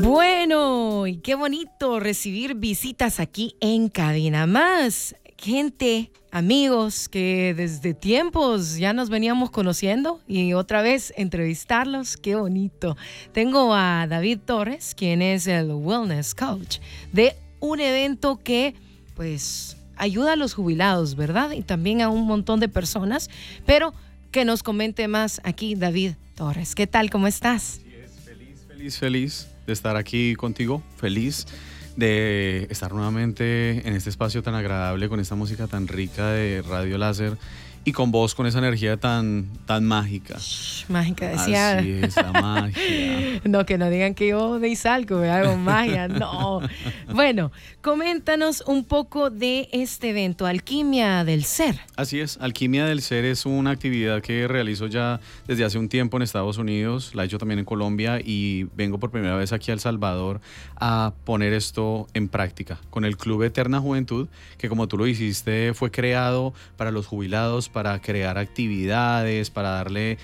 Bueno, y qué bonito recibir visitas aquí en Cabina Más. Gente, amigos que desde tiempos ya nos veníamos conociendo y otra vez entrevistarlos, qué bonito. Tengo a David Torres, quien es el Wellness Coach de un evento que pues ayuda a los jubilados, ¿verdad? Y también a un montón de personas, pero que nos comente más aquí David Torres. ¿Qué tal? ¿Cómo estás? Sí, feliz de estar aquí contigo, feliz de estar nuevamente en este espacio tan agradable, con esta música tan rica de Radio Láser y con vos, con esa energía tan mágica. Mágica, decía. Así es, la magia. No, que no digan que yo de Izalco me hago magia, no. Bueno, coméntanos un poco de este evento, Alquimia del Ser. Así es, Alquimia del Ser es una actividad que realizo ya desde hace un tiempo en Estados Unidos, la he hecho también en Colombia y vengo por primera vez aquí a El Salvador a poner esto en práctica con el Club Eterna Juventud, que como tú lo hiciste fue creado para los jubilados, para crear actividades, para darle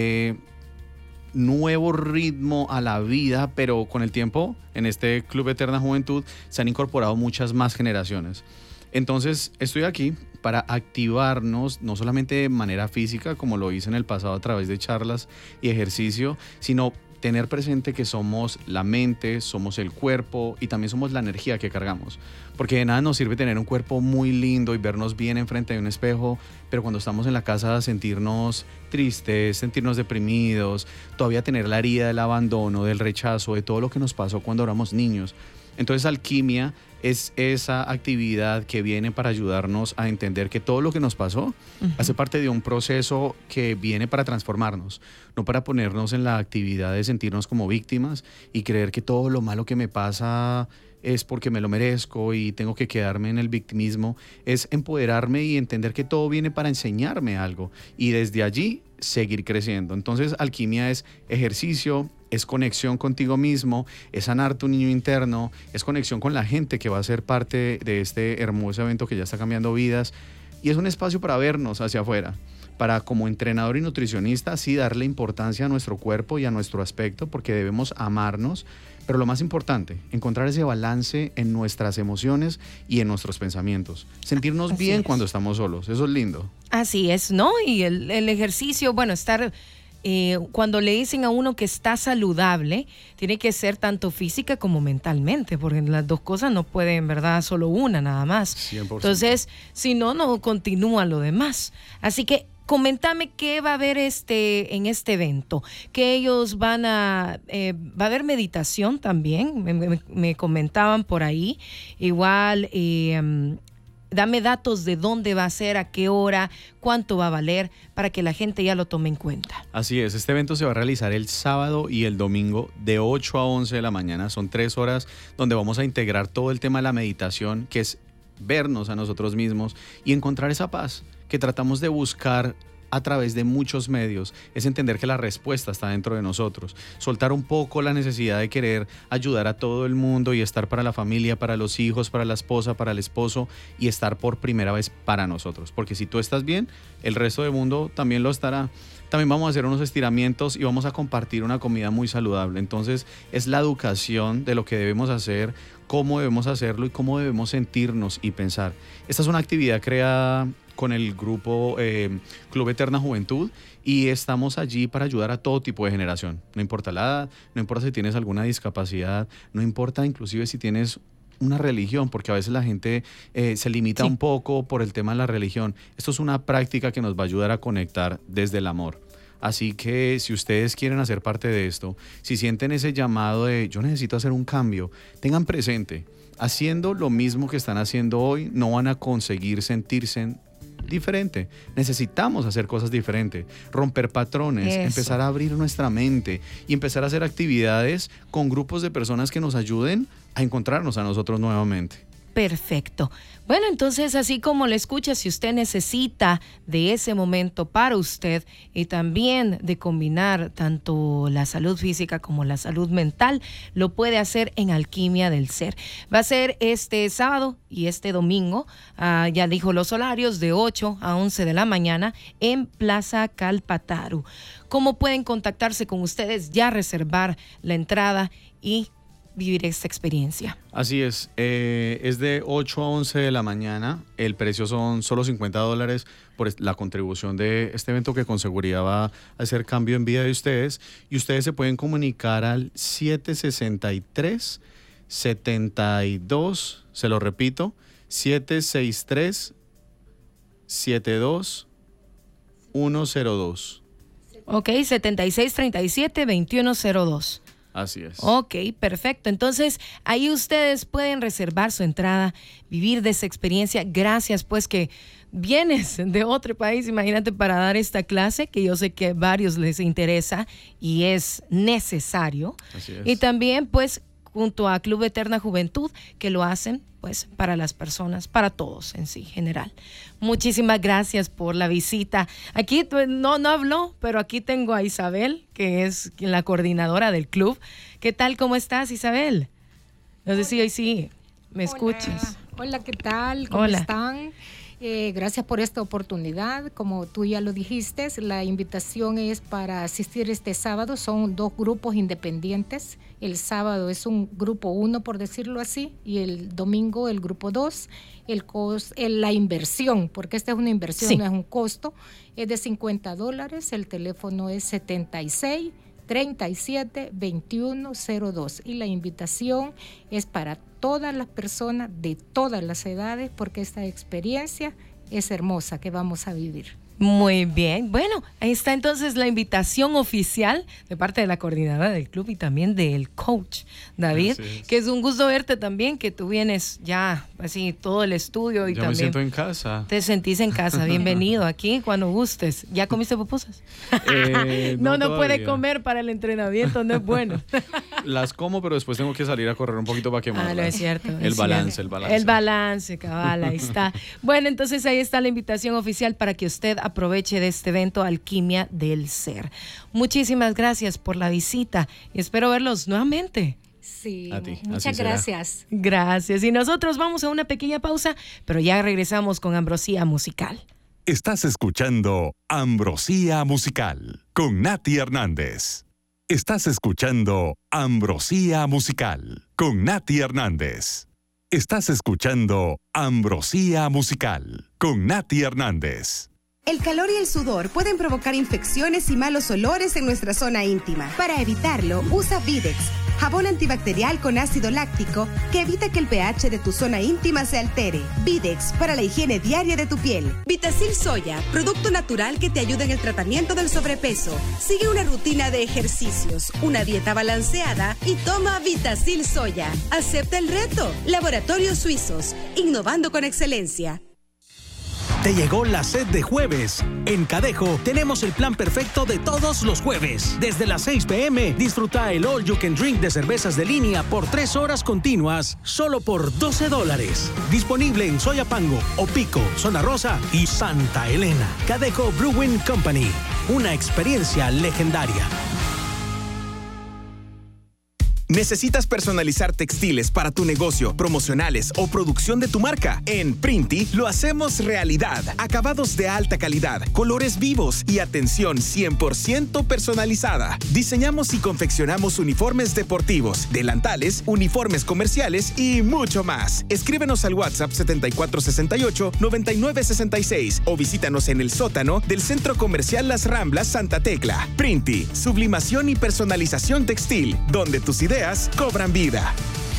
nuevo ritmo a la vida, pero con el tiempo en este Club Eterna Juventud se han incorporado muchas más generaciones. Entonces estoy aquí para activarnos, no solamente de manera física, como lo hice en el pasado a través de charlas y ejercicio, sino tener presente que somos la mente, somos el cuerpo y también somos la energía que cargamos. Porque de nada nos sirve tener un cuerpo muy lindo y vernos bien enfrente de un espejo, pero cuando estamos en la casa sentirnos tristes, sentirnos deprimidos, todavía tener la herida del abandono, del rechazo, de todo lo que nos pasó cuando éramos niños. Entonces Alquimia es esa actividad que viene para ayudarnos a entender que todo lo que nos pasó hace parte de un proceso que viene para transformarnos, no para ponernos en la actividad de sentirnos como víctimas y creer que todo lo malo que me pasa es porque me lo merezco y tengo que quedarme en el victimismo. Es empoderarme y entender que todo viene para enseñarme algo y desde allí seguir creciendo. Entonces Alquimia es ejercicio, es conexión contigo mismo, es sanar tu niño interno, es conexión con la gente que va a ser parte de este hermoso evento que ya está cambiando vidas y es un espacio para vernos hacia afuera, para como entrenador y nutricionista sí darle importancia a nuestro cuerpo y a nuestro aspecto porque debemos amarnos, pero lo más importante, encontrar ese balance en nuestras emociones y en nuestros pensamientos, sentirnos Así bien es. cuando estamos solos, eso es lindo. Así es, ¿no? Y el ejercicio, bueno, estar... cuando le dicen a uno que está saludable, tiene que ser tanto física como mentalmente, porque las dos cosas no pueden, ¿verdad? Solo una nada más. 100%. Entonces, si no, no continúa lo demás. Así que coméntame qué va a haber en este evento, que ellos van a... va a haber meditación también, me comentaban por ahí, igual... dame datos de dónde va a ser, a qué hora, cuánto va a valer, para que la gente ya lo tome en cuenta. Así es, este evento se va a realizar el sábado y el domingo de 8 a 11 de la mañana. Son 3 horas donde vamos a integrar todo el tema de la meditación, que es vernos a nosotros mismos y encontrar esa paz que tratamos de buscar a través de muchos medios. Es entender que la respuesta está dentro de nosotros, soltar un poco la necesidad de querer ayudar a todo el mundo y estar para la familia, para los hijos, para la esposa, para el esposo y estar por primera vez para nosotros, porque si tú estás bien, el resto del mundo también lo estará. También vamos a hacer unos estiramientos y vamos a compartir una comida muy saludable. Entonces es la educación de lo que debemos hacer, cómo debemos hacerlo y cómo debemos sentirnos y pensar. Esta es una actividad creada con el grupo Club Eterna Juventud y estamos allí para ayudar a todo tipo de generación. No importa la edad, no importa si tienes alguna discapacidad, no importa inclusive si tienes una religión, porque a veces la gente se limita un poco por el tema de la religión. Esto es una práctica que nos va a ayudar a conectar desde el amor. Así que si ustedes quieren hacer parte de esto, si sienten ese llamado de yo necesito hacer un cambio, tengan presente, haciendo lo mismo que están haciendo hoy, no van a conseguir sentirse diferente. Necesitamos hacer cosas diferentes, romper patrones, empezar a abrir nuestra mente y empezar a hacer actividades con grupos de personas que nos ayuden a encontrarnos a nosotros nuevamente. Perfecto. Bueno, entonces, así como le escucha, si usted necesita de ese momento para usted y también de combinar tanto la salud física como la salud mental, lo puede hacer en Alquimia del Ser. Va a ser este sábado y este domingo, ya dijo los horarios, de 8 a 11 de la mañana en Plaza Calpataru. ¿Cómo pueden contactarse con ustedes? Ya reservar la entrada y vivir esta experiencia. Así es de 8 a 11 de la mañana, el precio son solo $50 por la contribución de este evento que con seguridad va a hacer cambio en vida de ustedes, y ustedes se pueden comunicar al 763-72, se lo repito, 763-72-102. Ok, 7637-2102. Así es. Ok, perfecto. Entonces, ahí ustedes pueden reservar su entrada, vivir de esa experiencia. Gracias, pues, que vienes de otro país, imagínate, para dar esta clase, que yo sé que a varios les interesa y es necesario. Así es. Y también, pues, junto a Club Eterna Juventud, que lo hacen, pues, para las personas, para todos en sí, general. Muchísimas gracias por la visita. Aquí no habló, pero aquí tengo a Isabel, que es la coordinadora del club. ¿Qué tal? ¿Cómo estás, Isabel? No sé si hoy sí me escuchas. Hola, ¿qué tal? ¿Cómo están? Gracias por esta oportunidad. Como tú ya lo dijiste, la invitación es para asistir este sábado. Son 2 grupos independientes. El sábado es un grupo 1, por decirlo así, y el domingo el grupo 2. La inversión, porque esta es una inversión, sí, no es un costo, es de $50. El teléfono es 76-37-2102. Y la invitación es para todas las personas de todas las edades, porque esta experiencia es hermosa que vamos a vivir. Muy bien. Bueno, ahí está entonces la invitación oficial de parte de la coordinadora del club y también del coach, David, que es un gusto verte también, que tú vienes ya así todo el estudio y ya también me siento en casa. Te sentís en casa. Bienvenido aquí cuando gustes. ¿Ya comiste pupusas? No puede comer para el entrenamiento, no es bueno. Las como, pero después tengo que salir a correr un poquito para quemarlas. No es cierto. El balance. El balance, cabal, ahí está. Bueno, entonces ahí está la invitación oficial para que usted aproveche de este evento Alquimia del Ser. Muchísimas gracias por la visita y espero verlos nuevamente. Sí, a ti, muchas gracias. Gracias. Y nosotros vamos a una pequeña pausa, pero ya regresamos con Ambrosía Musical. Estás escuchando Ambrosía Musical con Nati Hernández. Estás escuchando Ambrosía Musical con Nati Hernández. Estás escuchando Ambrosía Musical con Nati Hernández. El calor y el sudor pueden provocar infecciones y malos olores en nuestra zona íntima. Para evitarlo, usa Videx, jabón antibacterial con ácido láctico que evita que el pH de tu zona íntima se altere. Videx, para la higiene diaria de tu piel. Vitacil Soya, producto natural que te ayuda en el tratamiento del sobrepeso. Sigue una rutina de ejercicios, una dieta balanceada y toma Vitacil Soya. Acepta el reto. Laboratorios Suizos, innovando con excelencia. Te llegó la sed de jueves. En Cadejo tenemos el plan perfecto de todos los jueves. Desde las 6 p.m. disfruta el All You Can Drink de cervezas de línea por 3 horas continuas, solo por $12. Disponible en Soyapango, Opico, Zona Rosa y Santa Elena. Cadejo Brewing Company. Una experiencia legendaria. ¿Necesitas personalizar textiles para tu negocio, promocionales o producción de tu marca? En Printi lo hacemos realidad. Acabados de alta calidad, colores vivos y atención 100% personalizada. Diseñamos y confeccionamos uniformes deportivos, delantales, uniformes comerciales y mucho más. Escríbenos al WhatsApp 7468-9966 o visítanos en el sótano del Centro Comercial Las Ramblas Santa Tecla. Printi, sublimación y personalización textil, donde tus ideas cobran vida.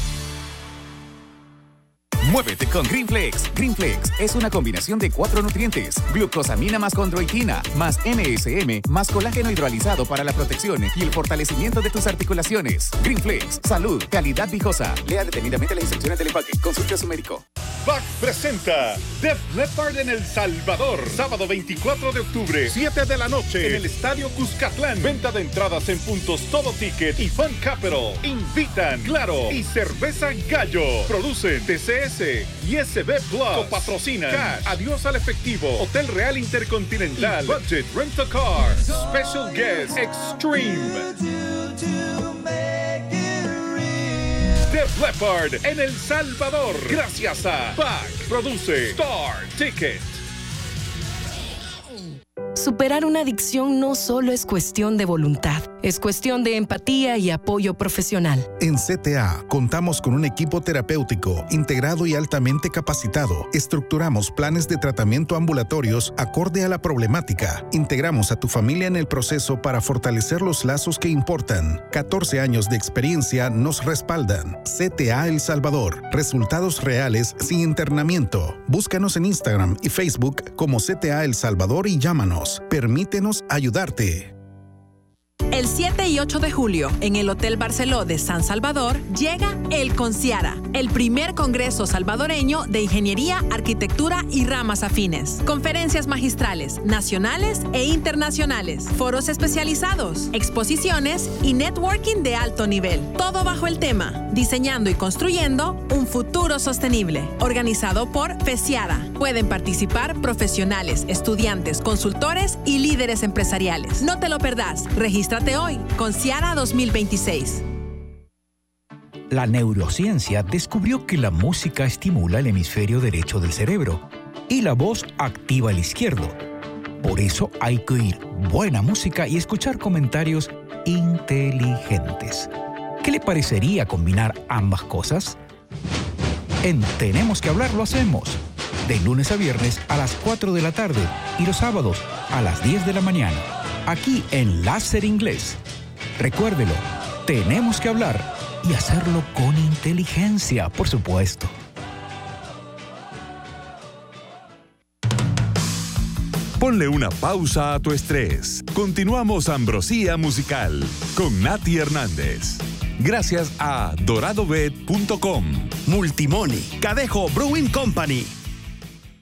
Muévete con Greenflex. Greenflex es una combinación de 4 nutrientes: glucosamina más condroitina, más MSM, más colágeno hidrolizado para la protección y el fortalecimiento de tus articulaciones. Greenflex, salud, calidad viejosa. Lea detenidamente las instrucciones del empaque. Consulte a su médico. BAC presenta Def Leppard en El Salvador. Sábado 24 de octubre, 7 de la noche, en el Estadio Cuscatlán. Venta de entradas en puntos Todo Ticket y Fun Capital. Invitan Claro y Cerveza Gallo. Producen TCS y SB Plus. Copatrocinan Cash, Adiós al Efectivo, Hotel Real Intercontinental y Budget Rent a Car. Special Guest Extreme. Def Leppard en El Salvador. Gracias a BAC. Produce Star Ticket. Superar una adicción no solo es cuestión de voluntad, Es cuestión de empatía y apoyo profesional. En CTA contamos con un equipo terapéutico integrado y altamente capacitado. Estructuramos planes de tratamiento ambulatorios acorde a la problemática. Integramos a tu familia en el proceso para fortalecer los lazos que importan. 14 años de experiencia nos respaldan. CTA El Salvador. Resultados reales sin internamiento. Búscanos en Instagram y Facebook como CTA El Salvador y llámanos. Permítenos ayudarte. El 7 y 8 de julio, en el Hotel Barceló de San Salvador, llega el Conciara, el primer congreso salvadoreño de ingeniería, arquitectura y ramas afines. Conferencias magistrales, nacionales e internacionales, foros especializados, exposiciones y networking de alto nivel. Todo bajo el tema, diseñando y construyendo un futuro sostenible. Organizado por FECIARA. Pueden participar profesionales, estudiantes, consultores y líderes empresariales. No te lo perdás. Regístrate hoy, Conciara 2026. La neurociencia descubrió que la música estimula el hemisferio derecho del cerebro y la voz activa el izquierdo. Por eso hay que oír buena música y escuchar comentarios inteligentes. ¿Qué le parecería combinar ambas cosas? En Tenemos que hablar lo hacemos. De lunes a viernes a las 4 de la tarde y los sábados a las 10 de la mañana. Aquí en Láser Inglés. Recuérdelo, tenemos que hablar y hacerlo con inteligencia, por supuesto. Ponle una pausa a tu estrés. Continuamos Ambrosía Musical con Nati Hernández. Gracias a doradobet.com, Multimoni, Cadejo Brewing Company,